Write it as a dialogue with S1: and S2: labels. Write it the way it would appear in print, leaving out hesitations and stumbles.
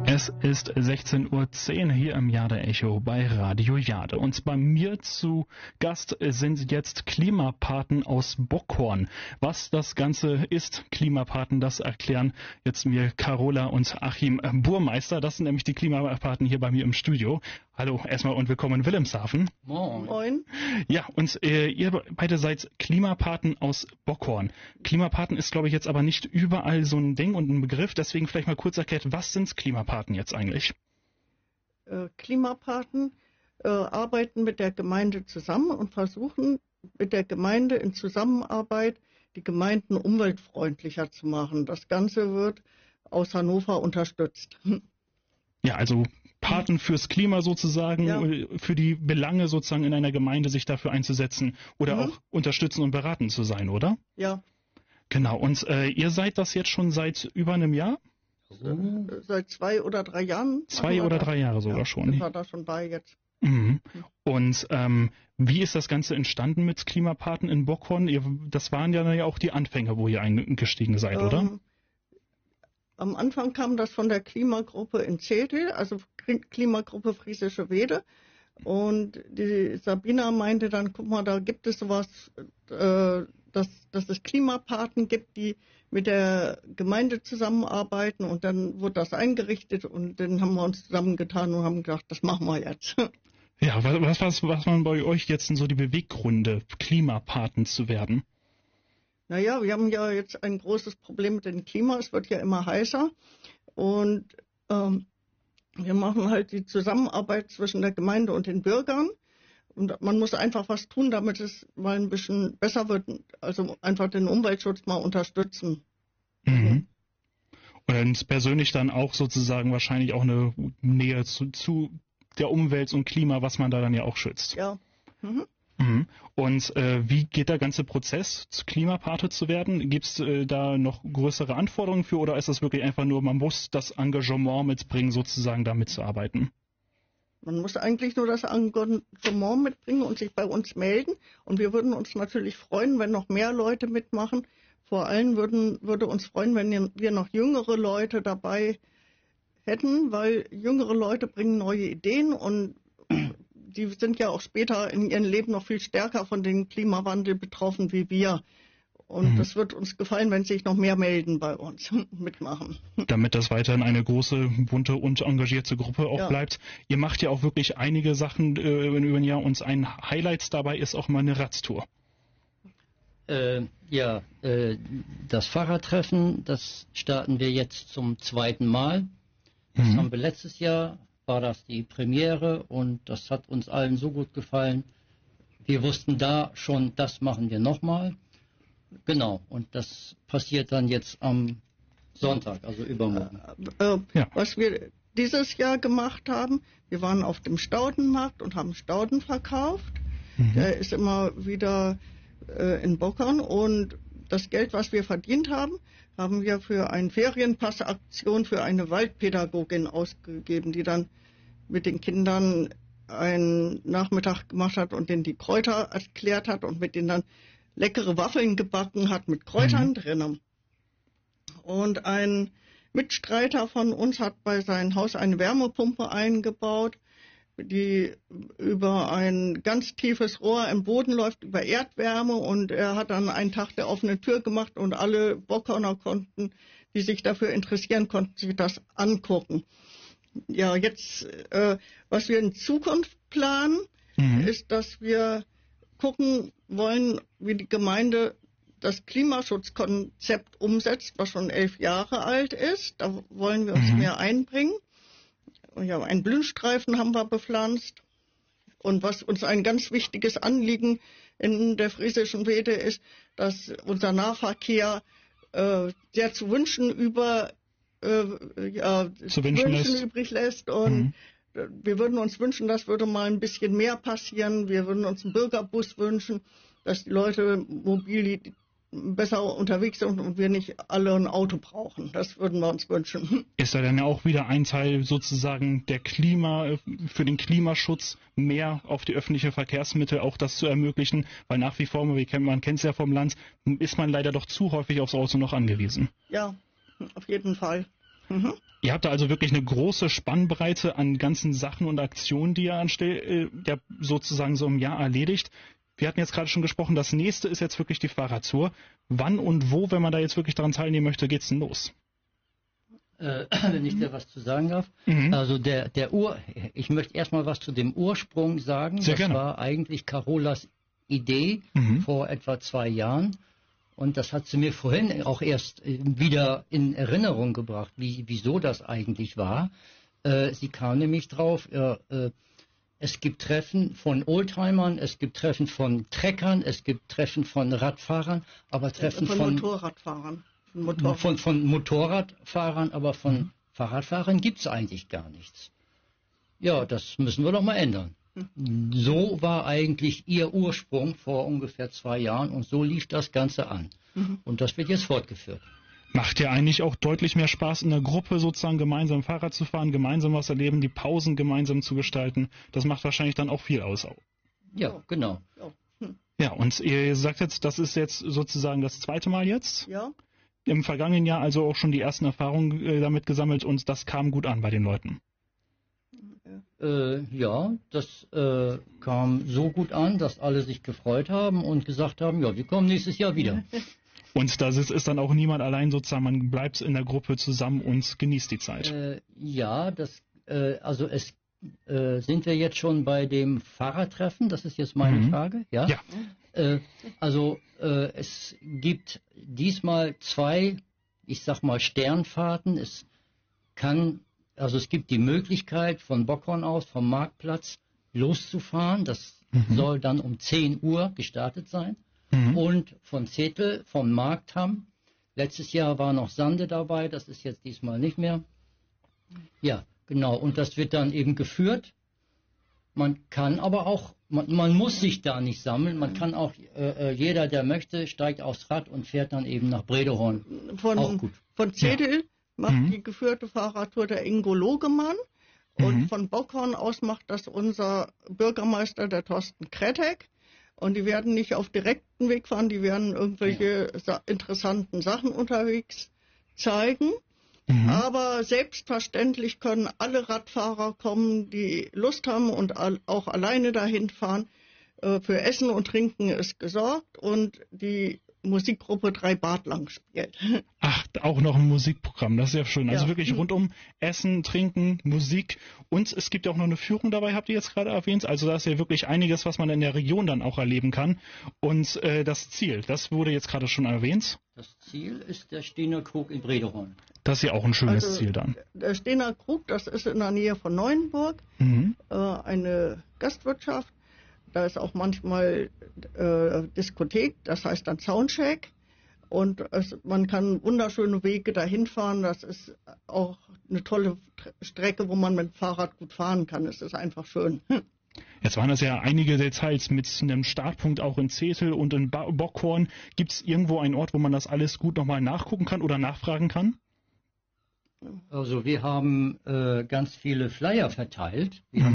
S1: Es ist 16:10 Uhr hier im Jade-Echo bei Radio Jade. Und bei mir zu Gast sind jetzt Klimapaten aus Bockhorn. Was das Ganze ist, Klimapaten, das erklären jetzt mir Carola und Achim Burmeister. Das sind nämlich die Klimapaten hier bei mir im Studio. Hallo erstmal und willkommen in Wilhelmshaven.
S2: Moin. Moin.
S1: Ja, und ihr beide seid Klimapaten aus Bockhorn. Klimapaten ist, glaube ich, jetzt aber nicht überall so ein Ding und ein Begriff. Deswegen vielleicht mal kurz erklärt, was sind Klimapaten jetzt eigentlich?
S2: Klimapaten arbeiten mit der Gemeinde zusammen und versuchen mit der Gemeinde in Zusammenarbeit die Gemeinden umweltfreundlicher zu machen. Das Ganze wird aus Hannover unterstützt.
S1: Ja, also Paten fürs Klima sozusagen, ja, für die Belange sozusagen in einer Gemeinde sich dafür einzusetzen oder auch unterstützen und beraten zu sein, oder?
S2: Ja.
S1: Genau, und ihr seid das jetzt schon seit über einem Jahr?
S2: Seit 2 oder 3 Jahren.
S1: 2 oder 3 Jahre sogar schon.
S2: Sind wir da schon bei jetzt.
S1: Mhm. Und wie ist das Ganze entstanden mit Klimapaten in Bockhorn? Das waren ja auch die Anfänge, wo ihr eingestiegen seid, oder?
S2: Am Anfang kam das von der Klimagruppe in Zetel, also Klimagruppe Friesische Wede. Und die Sabina meinte dann, guck mal, da gibt es sowas, dass es Klimapaten gibt, die mit der Gemeinde zusammenarbeiten. Und dann wurde das eingerichtet und dann haben wir uns zusammengetan und haben gedacht, das machen wir jetzt.
S1: Ja, was waren bei euch jetzt so die Beweggründe, Klimapaten zu werden?
S2: Naja, wir haben ja jetzt ein großes Problem mit dem Klima. Es wird ja immer heißer. Und wir machen halt die Zusammenarbeit zwischen der Gemeinde und den Bürgern. Und man muss einfach was tun, damit es mal ein bisschen besser wird. Also einfach den Umweltschutz mal unterstützen.
S1: Mhm. Und persönlich dann auch sozusagen wahrscheinlich auch eine Nähe zu der Umwelt und Klima, was man da dann ja auch schützt.
S2: Ja. Mhm.
S1: Und wie geht der ganze Prozess, Klimapate zu werden? Gibt es da noch größere Anforderungen für oder ist das wirklich einfach nur, man muss das Engagement mitbringen, sozusagen da mitzuarbeiten?
S2: Man muss eigentlich nur das Engagement mitbringen und sich bei uns melden. Und wir würden uns natürlich freuen, wenn noch mehr Leute mitmachen. Vor allem würde uns freuen, wenn wir noch jüngere Leute dabei hätten, weil jüngere Leute bringen neue Ideen und die sind ja auch später in ihrem Leben noch viel stärker von dem Klimawandel betroffen wie wir. Und das wird uns gefallen, wenn sich noch mehr melden bei uns, mitmachen.
S1: Damit das weiterhin eine große, bunte und engagierte Gruppe auch bleibt. Ihr macht ja auch wirklich einige Sachen über ein Jahr und ein Highlight dabei ist auch mal eine Radtour.
S3: Das Fahrradtreffen, das starten wir jetzt zum 2. Mal. Das haben wir letztes Jahr, war das die Premiere und das hat uns allen so gut gefallen. Wir wussten da schon, das machen wir nochmal. Genau, und das passiert dann jetzt am Sonntag, also übermorgen.
S2: Was wir dieses Jahr gemacht haben, wir waren auf dem Staudenmarkt und haben Stauden verkauft. Der ist immer wieder in Bockhorn und das Geld, was wir verdient haben, haben wir für eine Ferienpassaktion für eine Waldpädagogin ausgegeben, die dann mit den Kindern einen Nachmittag gemacht hat und denen die Kräuter erklärt hat und mit denen dann leckere Waffeln gebacken hat mit Kräutern drinnen. Und ein Mitstreiter von uns hat bei seinem Haus eine Wärmepumpe eingebaut, die über ein ganz tiefes Rohr im Boden läuft, über Erdwärme. Und er hat dann einen Tag der offenen Tür gemacht und alle Bockhorner konnten, die sich dafür interessieren, konnten sich das angucken. Ja, jetzt, was wir in Zukunft planen, ist, dass wir gucken wollen, wie die Gemeinde das Klimaschutzkonzept umsetzt, was schon 11 Jahre alt ist. Da wollen wir uns mehr einbringen. Ja, einen Blühenstreifen haben wir bepflanzt. Und was uns ein ganz wichtiges Anliegen in der Friesischen Wede ist, dass unser Nahverkehr sehr zu wünschen übrig lässt. Und wir würden uns wünschen, das würde mal ein bisschen mehr passieren. Wir würden uns einen Bürgerbus wünschen, dass die Leute mobil besser unterwegs sind und wir nicht alle ein Auto brauchen. Das würden wir uns wünschen.
S1: Ist da dann ja auch wieder ein Teil sozusagen für den Klimaschutz mehr auf die öffentlichen Verkehrsmittel auch das zu ermöglichen, weil nach wie vor, man kennt es ja vom Land, ist man leider doch zu häufig aufs Auto noch angewiesen.
S2: Ja, auf jeden Fall. Mhm.
S1: Ihr habt da also wirklich eine große Spannbreite an ganzen Sachen und Aktionen, die ihr sozusagen so im Jahr erledigt. Wir hatten jetzt gerade schon gesprochen, das nächste ist jetzt wirklich die Fahrradtour. Wann und wo, wenn man da jetzt wirklich daran teilnehmen möchte, geht's denn los?
S3: Wenn ich da was zu sagen darf.
S1: Mhm.
S3: Also ich möchte erstmal was zu dem Ursprung sagen.
S1: Sehr
S3: das
S1: gerne.
S3: war eigentlich Carolas Idee vor etwa 2 Jahren. Und das hat sie mir vorhin auch erst wieder in Erinnerung gebracht, wieso das eigentlich war. Sie kam nämlich drauf, es gibt Treffen von Oldtimern, es gibt Treffen von Trekkern, es gibt Treffen von Radfahrern, aber Treffen
S2: von Motorradfahrern.
S3: Von Motorradfahrern, aber von Fahrradfahrern gibt es eigentlich gar nichts. Ja, das müssen wir doch mal ändern. So war eigentlich ihr Ursprung vor ungefähr 2 Jahren und so lief das Ganze an. Und das wird jetzt fortgeführt.
S1: Macht ja eigentlich auch deutlich mehr Spaß, in der Gruppe sozusagen gemeinsam Fahrrad zu fahren, gemeinsam was erleben, die Pausen gemeinsam zu gestalten. Das macht wahrscheinlich dann auch viel aus.
S3: Ja, genau.
S1: Ja, und ihr sagt jetzt, das ist jetzt sozusagen das 2. Mal jetzt?
S2: Ja.
S1: Im vergangenen Jahr also auch schon die ersten Erfahrungen damit gesammelt und das kam gut an bei den Leuten.
S3: Ja, das kam so gut an, dass alle sich gefreut haben und gesagt haben, ja, wir kommen nächstes Jahr wieder.
S1: Und da ist dann auch niemand allein sozusagen, man bleibt in der Gruppe zusammen und genießt die Zeit.
S3: Ja, also es sind wir jetzt schon bei dem Fahrradtreffen, das ist jetzt meine Frage. Ja. Also es gibt diesmal 2, ich sag mal Sternfahrten. Es gibt die Möglichkeit von Bockhorn aus, vom Marktplatz loszufahren. Das soll dann um 10 Uhr gestartet sein. Und von Zetel, vom Marktham. Letztes Jahr war noch Sande dabei, das ist jetzt diesmal nicht mehr. Ja, genau. Und das wird dann eben geführt. Man kann aber auch, man muss sich da nicht sammeln. Man kann auch, jeder, der möchte, steigt aufs Rad und fährt dann eben nach Bredehorn. Auch gut.
S2: Von Zetel macht die geführte Fahrradtour der Ingo Logemann. Und von Bockhorn aus macht das unser Bürgermeister, der Thorsten Kretek. Und die werden nicht auf direkten Weg fahren, die werden irgendwelche interessanten Sachen unterwegs zeigen. Aber selbstverständlich können alle Radfahrer kommen, die Lust haben und auch alleine dahin fahren. Für Essen und Trinken ist gesorgt und die Musikgruppe 3 Bart lang spielt.
S1: Ach, auch noch ein Musikprogramm, das ist ja schön. Also
S2: Ja.
S1: wirklich rundum Essen, Trinken, Musik und es gibt ja auch noch eine Führung dabei, habt ihr jetzt gerade erwähnt. Also da ist ja wirklich einiges, was man in der Region dann auch erleben kann. Und das Ziel, das wurde jetzt gerade schon erwähnt.
S3: Das Ziel ist der Stehner Krug in Bredehorn.
S1: Das ist ja auch ein schönes Ziel dann.
S2: Der Stehner Krug, das ist in der Nähe von Neuenburg, eine Gastwirtschaft. Da ist auch manchmal Diskothek, das heißt dann Soundcheck. Und man kann wunderschöne Wege dahin fahren. Das ist auch eine tolle Strecke, wo man mit dem Fahrrad gut fahren kann. Es ist einfach schön.
S1: Jetzt waren das ja einige Details mit einem Startpunkt auch in Zetel und in Bockhorn. Gibt es irgendwo einen Ort, wo man das alles gut nochmal nachgucken kann oder nachfragen kann?
S3: Also wir haben ganz viele Flyer verteilt. Wir